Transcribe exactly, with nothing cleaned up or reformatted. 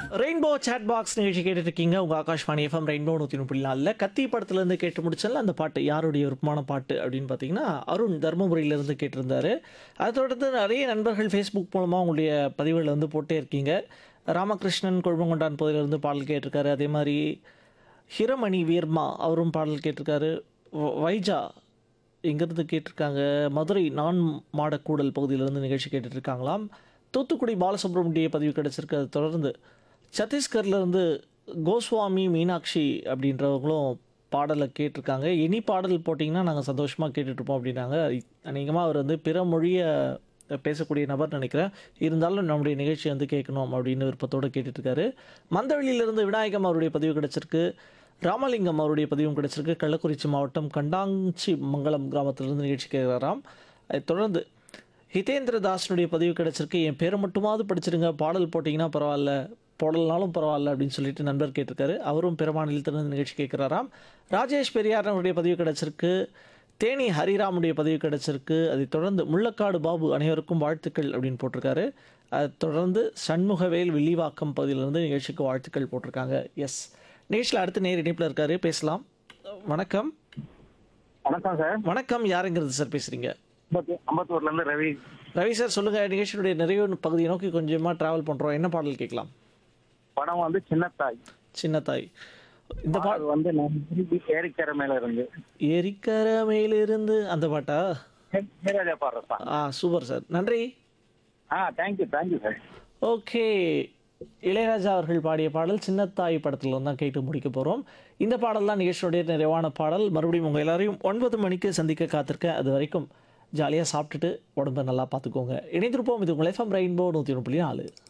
Rainbow chat box நிகழ்ச்சி கேட்டுட்டு இருக்கீங்க. உங்க ஆகாஷ்வாணி எஃப்எம் ரெயின்போ நூற்றி முப்பது நாலில் கத்தி படத்துலேருந்து கேட்டு முடிச்சல அந்த பாட்டு யாருடைய விருப்பமான பாட்டு அப்படின்னு பார்த்தீங்கன்னா அருண் தருமபுரியிலேருந்து கேட்டிருந்தாரு. அதை தொடர்ந்து நிறைய நண்பர்கள் ஃபேஸ்புக் மூலமாக உங்களுடைய பதிவுகளை வந்து போட்டே இருக்கீங்க. ராமகிருஷ்ணன் கொழுமங்கொண்டான் பகுதியிலேருந்து பாடல் கேட்டிருக்காரு. அதே மாதிரி ஹிரமணி வீர்மா அவரும் பாடல் கேட்டிருக்காரு. வ- வைஜா இங்கேருந்து கேட்டிருக்காங்க. மதுரை நான் மாடக்கூடல் பகுதியிலேருந்து நிகழ்ச்சி கேட்டுட்டு இருக்காங்களாம். தூத்துக்குடி பாலசுப்ரமணிய பதிவு கிடச்சிருக்கு. அதை தொடர்ந்து சத்தீஸ்கர்லேருந்து கோஸ்வாமி மீனாட்சி அப்படின்றவங்களும் பாடலை கேட்டிருக்காங்க. இனி பாடல் போட்டிங்கன்னா நாங்கள் சந்தோஷமாக கேட்டுட்ருப்போம் அப்படின்னாங்க. அநேகமாக அவர் வந்து பிற மொழியை பேசக்கூடிய நபர் நினைக்கிறேன். இருந்தாலும் நம்முடைய நிகழ்ச்சி வந்து கேட்கணும் அப்படின்னு விருப்பத்தோடு கேட்டுட்ருக்காரு. மந்தவெளியிலிருந்து விநாயகம் அவருடைய பதிவு கிடச்சிருக்கு. ராமலிங்கம் அவருடைய பதிவும் கிடச்சிருக்கு. கள்ளக்குறிச்சி மாவட்டம் கண்டாஞ்சி மங்கலம் கிராமத்திலிருந்து நிகழ்ச்சி கேட்குறாராம். அதை தொடர்ந்து ஹிதேந்திர தாஸனுடைய பதிவு கிடச்சிருக்கு. என் பேரை மட்டுமாவது படிச்சிருங்க, பாடல் போட்டிங்கன்னா பரவாயில்ல, போடலனாலும் பரவாயில்ல அப்படின்னு சொல்லிட்டு நண்பர் கேட்டிருக்காரு. அவரும் பிற மாநிலத்திலிருந்து நிகழ்ச்சி கேட்குறாராம். ராஜேஷ் பெரியாரனுடைய பதிவு கிடச்சிருக்கு. தேனி ஹரிராமுடைய பதிவு கிடச்சிருக்கு. அதை தொடர்ந்து முள்ளக்காடு பாபு அனைவருக்கும் வாழ்த்துக்கள் அப்படின்னு போட்டிருக்காரு. அதை தொடர்ந்து சண்முகவேல் வில்லிவாக்கம் பகுதியிலிருந்து நிகழ்ச்சிக்கு வாழ்த்துக்கள் போட்டிருக்காங்க. எஸ், நிகழ்ச்சியில் அடுத்த நேர் இணைப்பில் இருக்காரு, பேசலாம். வணக்கம். வணக்கம் சார். வணக்கம், யாருங்கிறது சார் பேசுகிறீங்க? அம்பத்தூ- அம்பத்தூர்ல இருந்து ரவி. ரவி சார் சொல்லுங்கள். நிகழ்ச்சியுடைய நிறைவு பகுதியை நோக்கி கொஞ்சமாக ட்ராவல் பண்ணுறோம். என்ன பாடல் கேட்கலாம்? படம் வந்து சின்னத்தாய். சின்னத்தாய். இந்த பாடல் பாடல் வந்து நான் திருப்பி ஏரிக்கரை மேல இருந்து ஏரிக்கரை மேலிருந்து அந்த பாட்டா? இளையராஜா பாடுற சாங். ஆ, சூப்பர் சார், நன்றி. ஆ thank you thank you sir. Okay, Ilaiyaraaja அவர்கள் பாடிய பாடல் சின்னத்தாய் படத்தில் தான் கேட்டு முடிக்க போகிறோம். இந்த பாடல் தான் நிகழ்ச்சியுடைய நிறைவான பாடல். மறுபடியும் உங்கள் எல்லாரையும் ஒன்பது மணிக்கு சந்திக்க காத்திருக்கேன். அது வரைக்கும் ஜாலியாக சாப்பிட்டுட்டு உடம்பை நல்லா பார்த்துக்கோங்க. இணைந்திருப்போம். இது உங்கள் எஃப்எம் ரெயின்போ நூற்றி ஒன்று புள்ளி நாலு.